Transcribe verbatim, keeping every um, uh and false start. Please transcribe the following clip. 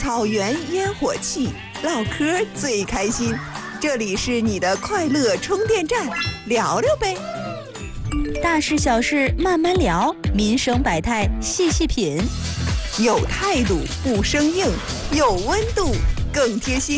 草原烟火气，唠嗑最开心。这里是你的快乐充电站，聊聊呗。 大事小事慢慢聊，民生百态细细品。 有态度不生硬，有温度更贴心。